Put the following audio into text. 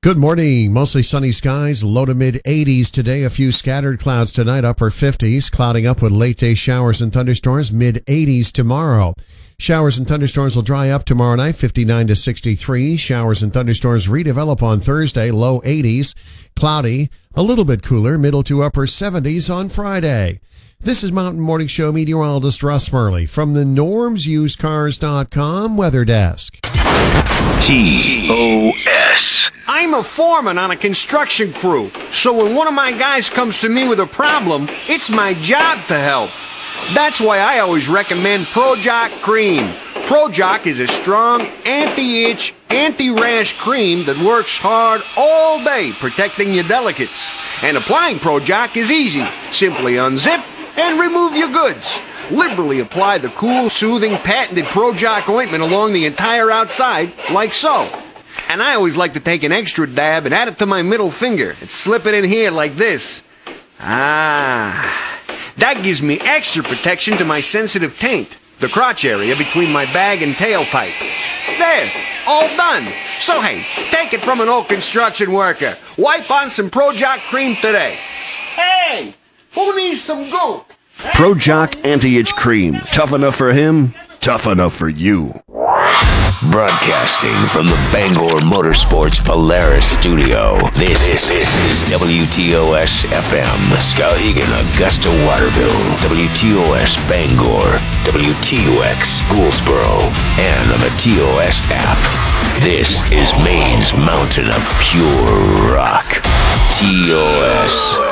Good morning. Mostly sunny skies, low to mid 80s today. A few scattered clouds tonight, upper 50s. Clouding up with late day showers and thunderstorms, mid 80s tomorrow. Showers and thunderstorms will dry up tomorrow night, 59 to 63. Showers and thunderstorms redevelop on Thursday, low 80s. Cloudy, a little bit cooler, middle to upper 70s on Friday. This is Mountain Morning Show meteorologist Russ Murley from the NormsUsedCars.com Weather Desk. TOS. I'm a foreman on a construction crew, so when one of my guys comes to me with a problem, it's my job to help. That's why I always recommend Projock Cream. Projock is a strong, anti-itch, anti-rash cream that works hard all day protecting your delicates. And applying Projock is easy. Simply unzip and remove your goods. Liberally apply the cool, soothing, patented Projock ointment along the entire outside, like so. And I always like to take an extra dab and add it to my middle finger and slip it in here like this. That gives me extra protection to my sensitive taint, the crotch area between my bag and tailpipe. There, all done. So hey, take it from an old construction worker. Wipe on some Projock cream today. Hey, who needs some goop? Projock Anti-Itch Cream. Tough enough for him, tough enough for you. Broadcasting from the Bangor Motorsports Polaris Studio. This is WTOS FM, Skowhegan, Augusta, Waterville, WTOS Bangor, WTOX Gouldsboro, and on the TOS app. This is Maine's mountain of pure rock. TOS.